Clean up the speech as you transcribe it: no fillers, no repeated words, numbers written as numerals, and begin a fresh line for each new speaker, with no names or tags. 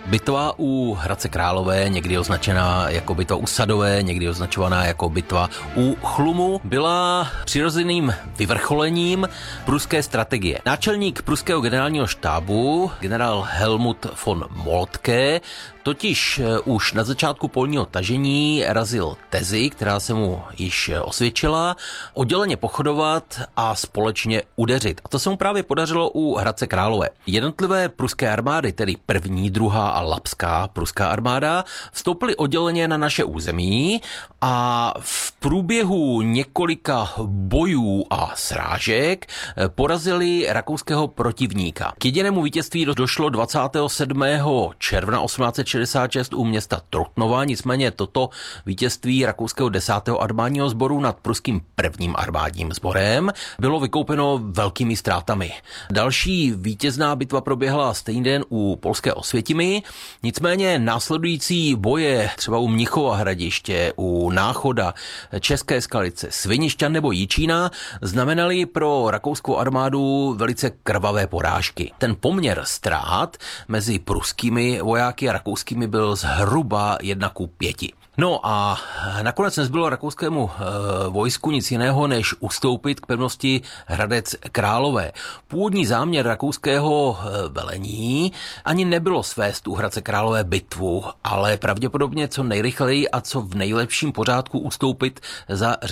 Bitva u Hradce Králové, někdy označená jako bitva u Sadové, někdy označovaná jako bitva u Chlumu, byla přirozeným vyvrcholením pruské strategie. Náčelník pruského generálního štábu, generál Helmut von Moltke, totiž už na začátku polního tažení razil tezi, která se mu již osvědčila, odděleně pochodovat a společně udeřit. A to se mu právě podařilo u Hradce Králové. Jednotlivé pruské armády, tedy první, druhá a lapská pruská armáda, vstoupily odděleně na naše území a v průběhu několika bojů a srážek porazili rakouského protivníka. K jedinému vítězství došlo 27. června 1866 u města Trutnova, nicméně toto vítězství rakouského 10. armádního sboru nad pruským prvním armádním sborem bylo vykoupeno velkými ztrátami. Další vítězná bitva proběhla stejný den u polské Osvětimi, nicméně následující boje třeba u Mnichova Hradiště, u Náchoda, České Skalice, Svinišťan nebo Jičína znamenaly pro rakouskou armádu velice krvavé porážky. Ten poměr ztrát mezi pruskými vojáky a rakouskými byl zhruba 1:5. No a nakonec nezbylo rakouskému vojsku nic jiného, než ustoupit k pevnosti Hradec Králové. Původní záměr rakouského velení ani nebylo svést u Hradce Králové bitvu, ale pravděpodobně co nejrychleji a co v nejlepším pořádku ustoupit za